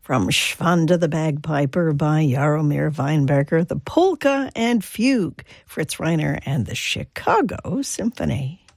From Schwanda the Bagpiper by Jaromir Weinberger, the Polka and Fugue, Fritz Reiner and the Chicago Symphony.